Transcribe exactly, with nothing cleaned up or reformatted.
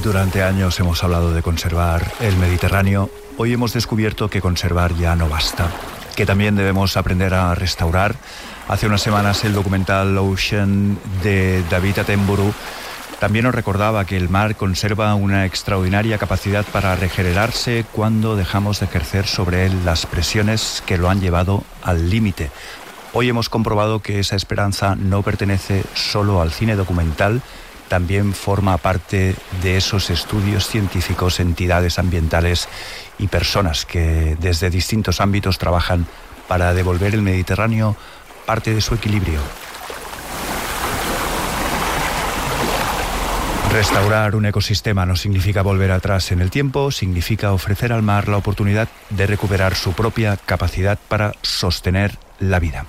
Durante años hemos hablado de conservar el Mediterráneo. Hoy hemos descubierto que conservar ya no basta, que también debemos aprender a restaurar. Hace unas semanas el documental Ocean de David Attenborough también nos recordaba que el mar conserva una extraordinaria capacidad para regenerarse cuando dejamos de ejercer sobre él las presiones que lo han llevado al límite. Hoy hemos comprobado que esa esperanza no pertenece solo al cine documental, también forma parte de esos estudios científicos, entidades ambientales y personas que desde distintos ámbitos trabajan para devolver el Mediterráneo parte de su equilibrio. Restaurar un ecosistema no significa volver atrás en el tiempo, significa ofrecer al mar la oportunidad de recuperar su propia capacidad para sostener la vida.